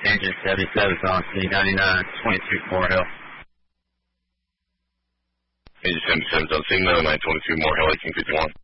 Agent 77 on C99, 22 Moore Hill. Agent 77 on C99, 22 Moore Hill, 1851.